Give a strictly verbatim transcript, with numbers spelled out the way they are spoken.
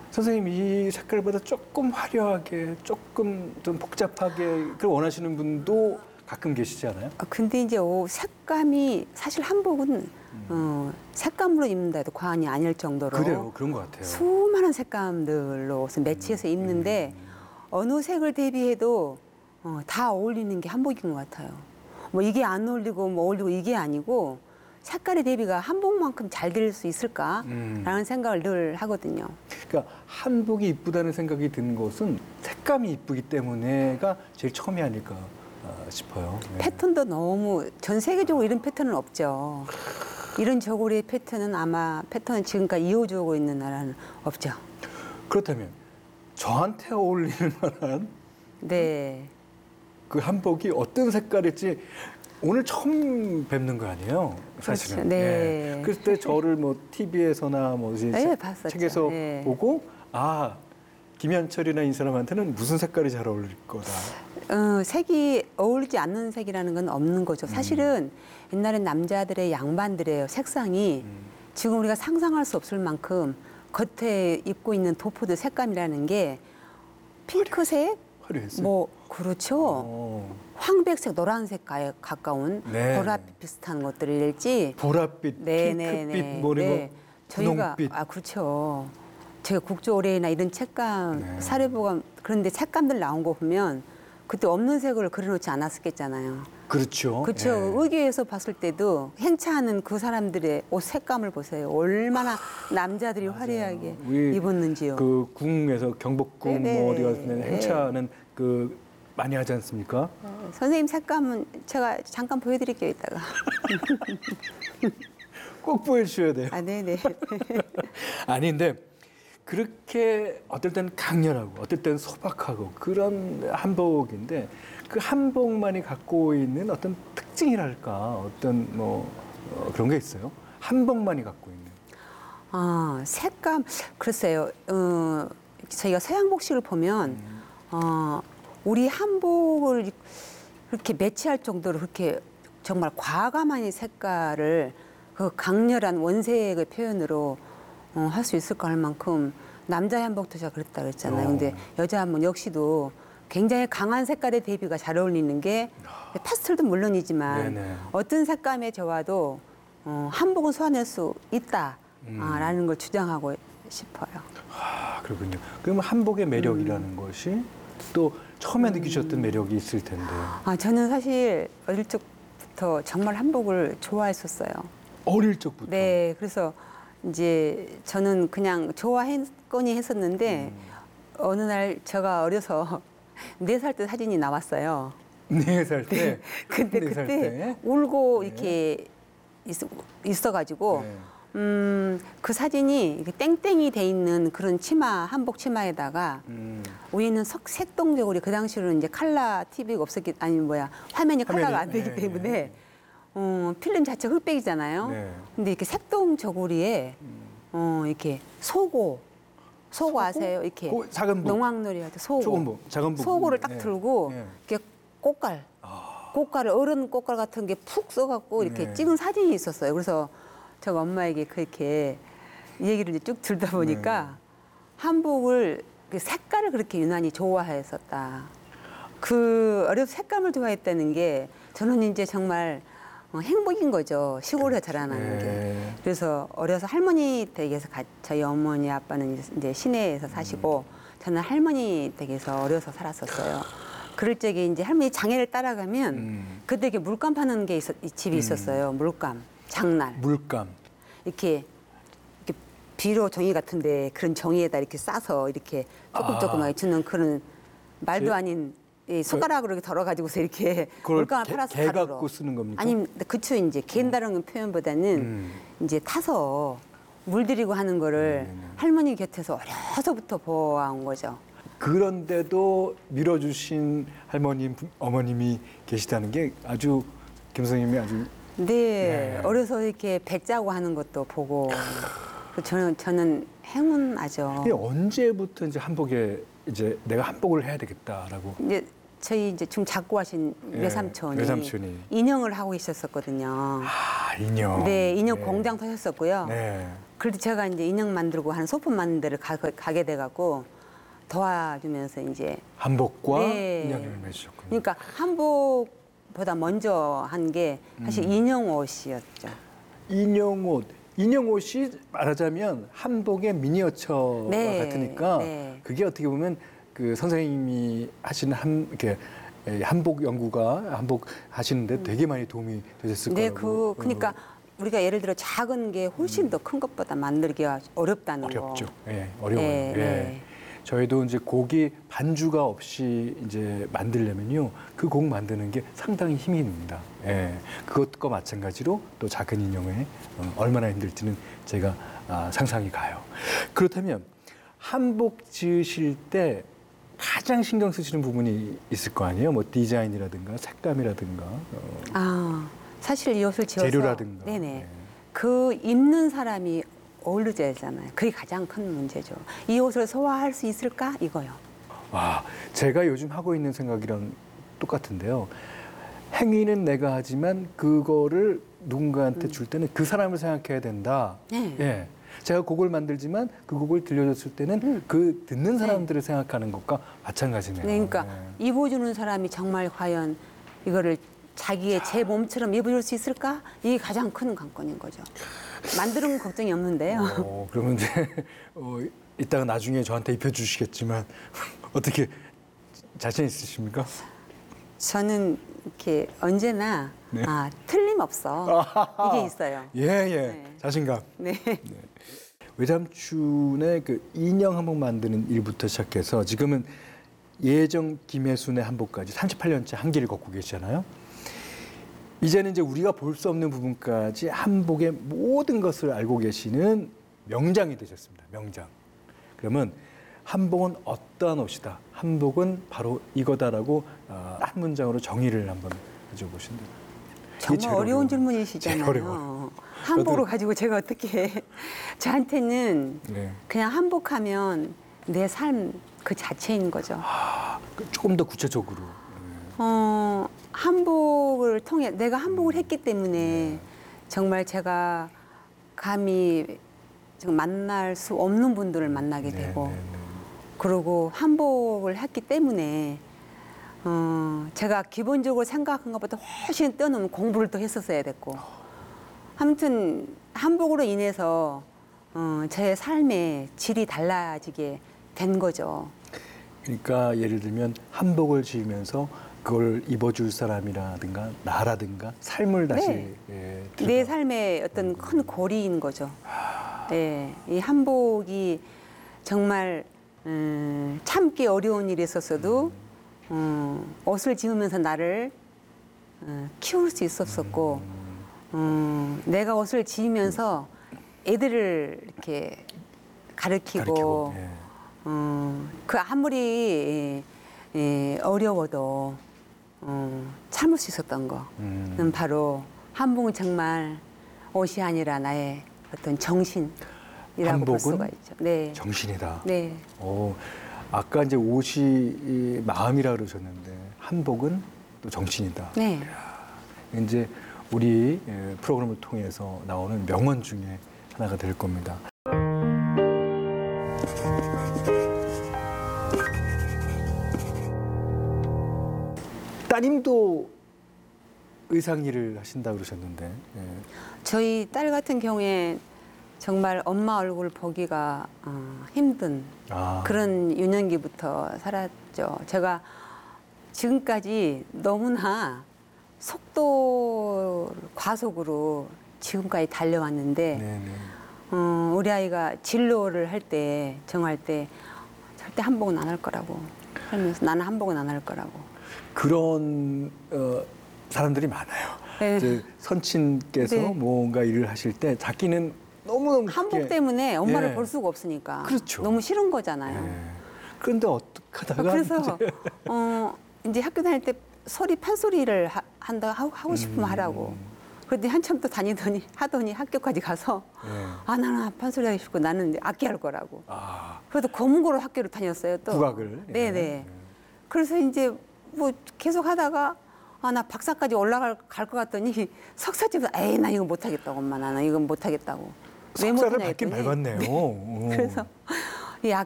선생님 이 색깔보다 조금 화려하게, 조금 좀 복잡하게 그걸 원하시는 분도 가끔 계시지 않아요? 아, 근데 이제 옷 색감이 사실 한복은 음. 어, 색감으로 입는다 해도 과언이 아닐 정도로 그래요, 그런 것 같아요. 수많은 색감들로 옷을 매치해서 입는데 음. 어느 색을 대비해도 어, 다 어울리는 게 한복인 것 같아요. 뭐 이게 안 어울리고 뭐 어울리고 이게 아니고 색깔의 대비가 한복만큼 잘 될 수 있을까라는 음. 생각을 늘 하거든요. 그러니까 한복이 이쁘다는 생각이 든 것은 색감이 이쁘기 때문에가 제일 처음이 아닐까 싶어요. 네. 패턴도 너무 전 세계적으로 이런 패턴은 없죠. 이런 저고리의 패턴은 아마 패턴은 지금까지 이어져 오고 있는 나라는 없죠. 그렇다면 저한테 어울리는 만한 네. 그 한복이 어떤 색깔일지 오늘 처음 뵙는 거 아니에요? 사실은. 그렇죠. 네. 네. 그때 저를 뭐 티비에서나 뭐 네, 책에서 네. 보고 아 김현철이나 이 사람한테는 무슨 색깔이 잘 어울릴 거다. 어, 색이 어울리지 않는 색이라는 건 없는 거죠. 사실은 음. 옛날에 남자들의 양반들의 색상이 음. 지금 우리가 상상할 수 없을 만큼 겉에 입고 있는 도포드 색감이라는 게 핑크색, 화려했어요. 뭐 그렇죠. 오. 황백색, 노란색에 가까운 네. 보랏빛 비슷한 것들일지 보랏빛, 네, 핑크빛, 네, 뭐 그리고 네. 저희가 분홍빛. 아 그렇죠. 제가 국조올해나 이런 책감, 네. 사례보감 그런데 색감들 나온 거 보면 그때 없는 색을 그려놓지 않았었겠잖아요. 그렇죠. 그렇죠. 예. 의궤에서 봤을 때도 행차하는 그 사람들의 옷 색감을 보세요. 얼마나 남자들이 맞아요. 화려하게 입었는지요. 그 궁에서 경복궁 네네. 뭐 어디 가서 행차하는 그 많이 하지 않습니까? 네. 선생님 색감은 제가 잠깐 보여드릴게요, 이따가. 꼭 보여주셔야 돼요. 아, 네네. 아닌데 그렇게 어떨 때는 강렬하고 어떨 때는 소박하고 그런 한복인데 그 한복만이 갖고 있는 어떤 특징이랄까 어떤 뭐 어, 그런 게 있어요? 한복만이 갖고 있는. 아 색감 글쎄요. 어, 저희가 서양복식을 보면 음. 어, 우리 한복을 그렇게 매치할 정도로 그렇게 정말 과감한 색깔을 그 강렬한 원색의 표현으로 어, 할 수 있을까 할 만큼 남자 한복도 제가 그랬다 그랬잖아요. 어. 근데 여자 한복 역시도 굉장히 강한 색깔의 대비가 잘 어울리는 게 파스텔도 물론이지만 네네. 어떤 색감의 저와도 어, 한복은 소화낼 수 있다라는 음. 걸 주장하고 싶어요. 아, 그렇군요. 그럼 한복의 매력이라는 음. 것이 또 처음에 음. 느끼셨던 매력이 있을 텐데. 아, 저는 사실 어릴 적부터 정말 한복을 좋아했었어요. 어릴 적부터? 네, 그래서 이제 저는 그냥 좋아했거니 했었는데 음. 어느 날 제가 어려서 네 살 때 사진이 나왔어요. 네 살 때? 네. 근데 네 그때 때? 울고 네. 이렇게 있어, 있어가지고 네. 음, 그 사진이 이렇게 땡땡이 돼 있는 그런 치마, 한복 치마에다가 음. 우리는 석, 색동적으로 그 당시로는 이제 칼라 티비가 없었기, 아니 뭐야, 화면이 칼라가 안 되기 네. 때문에 어, 필름 자체가 흑백이잖아요. 네. 근데 이렇게 색동 저고리에 음. 어, 이렇게 소고, 소고, 소고 아세요? 이렇게 고, 작은 부. 농악놀이 할 때 소고. 조금 부, 작은 부. 소고를 딱 네. 들고 네. 이렇게 꽃갈, 아. 꽃갈을 어른 꽃갈 같은 게 푹 써갖고 이렇게 네. 찍은 사진이 있었어요. 그래서 제가 엄마에게 그렇게 이 얘기를 이제 쭉 들다 보니까 네. 한복을 그 색깔을 그렇게 유난히 좋아했었다. 그 어려서 색감을 좋아했다는 게 저는 이제 정말 어, 행복인 거죠. 시골에 자라나는 네. 게. 그래서 어려서 할머니 댁에서 가, 저희 어머니 아빠는 이제 시내에서 사시고 음. 저는 할머니 댁에서 어려서 살았었어요. 그럴 적에 이제 할머니 장애를 따라가면 음. 그때 이렇게 물감 파는 게 있었, 집이 음. 있었어요. 물감, 장날. 물감. 이렇게, 이렇게 비료 종이 같은데 그런 종이에다 이렇게 싸서 이렇게 조금 아. 조금하게 주는 그런 말도 제... 아닌 이 손가락으로 이렇게 덜어가지고서 이렇게 물감을 개, 팔아서 개 가루로. 갖고 쓰는 겁니까? 아니, 그쵸, 이제 갠다는 음. 표현보다는 음. 이제 타서 물들이고 하는 거를 음. 할머니 곁에서 어려서부터 보아온 거죠. 그런데도 밀어주신 할머님, 어머님이 계시다는 게 아주 김 선생님이 아주 네, 네. 어려서 이렇게 배 짜고 하는 것도 보고 저는 저는 행운하죠. 근데 언제부터 이제 한복에 이제 내가 한복을 해야 되겠다라고? 이제 저희 이제 좀 작고 하신 네, 외삼촌이, 외삼촌이 인형을 하고 있었었거든요. 아, 인형. 네, 인형 네. 공장 터셨었고요. 네. 그래도 제가 이제 인형 만들고 하는 소품 만드는 데를 가, 가게 돼갖고 도와주면서 이제 한복과 네. 인형을 매주셨군요. 그러니까 한복보다 먼저 한 게 사실 음. 인형 옷이었죠. 인형옷, 인형옷이 말하자면 한복의 미니어처 네, 같으니까 네. 그게 어떻게 보면 그 선생님이 하시는 한 이렇게 에, 한복 연구가 한복 하시는데 되게 많이 도움이 되셨을 네, 거라고. 그 그러니까 우리가 예를 들어 작은 게 훨씬 더 큰 것보다 만들기가 어렵다는 어렵죠. 거. 예, 어려워요. 네, 예. 네. 저희도 이제 곡이 반주가 없이 이제 만들려면요, 그 곡 만드는 게 상당히 힘이 듭니다. 예, 그것과 마찬가지로 또 작은 인형에 어, 얼마나 힘들지는 제가 아, 상상이 가요. 그렇다면 한복 지으실 때 가장 신경 쓰시는 부분이 있을 거 아니에요? 뭐 디자인이라든가 색감이라든가 어, 아, 사실 이 옷을 지어서 재료라든가. 네네. 예. 그 입는 사람이 어울려져야 되잖아요. 그게 가장 큰 문제죠. 이 옷을 소화할 수 있을까? 이거요. 와, 제가 요즘 하고 있는 생각이랑 똑같은데요. 행위는 내가 하지만 그거를 누군가한테 줄 때는 그 사람을 생각해야 된다. 네. 예. 제가 곡을 만들지만 그 곡을 들려줬을 때는 음. 그 듣는 사람들을 생각하는 것과 마찬가지네요. 네, 그러니까 예. 입어주는 사람이 정말 과연 이거를 자기의 제 몸처럼 입어줄 수 있을까? 이게 가장 큰 관건인 거죠. 만드는 건 걱정이 없는데요. 어, 그러면 이제 어, 이따가 나중에 저한테 입혀주시겠지만 어떻게 자신 있으십니까? 저는 이렇게 언제나 네. 아, 틀림없어. 이게 있어요. 예, 예. 네. 자신감. 네. 외삼촌의 그 인형 한복 만드는 일부터 시작해서 지금은 예정 김혜순의 한복까지 삼십팔 년째 한 길을 걷고 계시잖아요. 이제는 이제 우리가 볼 수 없는 부분까지 한복의 모든 것을 알고 계시는 명장이 되셨습니다. 명장. 그러면 한복은 어떠한 옷이다. 한복은 바로 이거다라고 어, 한 문장으로 정의를 한번 해줘보신다. 정말 어려운 질문이시잖아요. 제일 어려워요. 한복을 저도- 가지고 제가 어떻게 저한테는 네. 그냥 한복하면 내 삶 그 자체인 거죠. 아, 조금 더 구체적으로. 어, 한복을 통해 내가 한복을 했기 때문에 정말 제가 감히 지금 만날 수 없는 분들을 만나게 네, 되고 네, 네. 그리고 한복을 했기 때문에 어, 제가 기본적으로 생각한 것보다 훨씬 뛰어넘은 공부를 또 했었어야 됐고 아무튼 한복으로 인해서 어, 제 삶의 질이 달라지게 된 거죠. 그러니까 예를 들면 한복을 지으면서 그걸 입어줄 사람이라든가 나라든가 삶을 다시 네. 예, 내 들여다- 삶의 어떤 큰 고리인 거죠. 네, 이 한복이 정말 음, 참기 어려운 일이 있었어도 음, 옷을 지으면서 나를 음, 키울 수 있었었고 음, 내가 옷을 지으면서 애들을 이렇게 가르치고, 가르치고, 예. 음, 그 아무리 예, 예, 어려워도 음, 참을 수 있었던 거는 음. 바로 한복은 정말 옷이 아니라 나의 어떤 정신이라고 볼 한복은 수가 있죠. 네, 정신이다. 네, 어, 아까 이제 옷이 이 마음이라 그러셨는데 한복은 또 정신이다. 네. 이제 우리 예, 프로그램을 통해서 나오는 명언 중에 하나가 될 겁니다. 따님도 의상 일을 하신다 그러셨는데 예. 저희 딸 같은 경우에 정말 엄마 얼굴 보기가 어, 힘든 아, 그런 유년기부터 살았죠. 제가 지금까지 너무나 속도 과속으로 지금까지 달려왔는데 네네. 어, 우리 아이가 진로를 할 때 정할 때 절대 한복은 안 할 거라고 하면서 나는 한복은 안 할 거라고. 그런 어, 사람들이 많아요. 네. 이제 선친께서 네. 뭔가 일을 하실 때 자기는 너무너무 한복 쉽게- 때문에 엄마를 예. 볼 수가 없으니까 그렇죠. 너무 싫은 거잖아요. 예. 그런데 어떡하다가 그래서 이제 어, 이제 학교 다닐 때 소리 판소리를 하, 한다 하고, 하고 싶으면 음. 하라고. 그런데 한참 또 다니더니 하더니 학교까지 가서 예. 아 나는 판소리 하기 싫고 나는 이제 악기 할 거라고. 아, 그래도 검은고로 학교를 다녔어요 또. 국악을. 예. 네네. 예. 그래서 이제 뭐 계속 하다가 아 나 박사까지 올라갈 갈 것 같더니 석사집에서 에이 나 이거 못하겠다고 엄마 나는 이건 못하겠다고. 왜 석사를 못하냐 받긴 했더니 밟았네요. 오. 그래서 이 약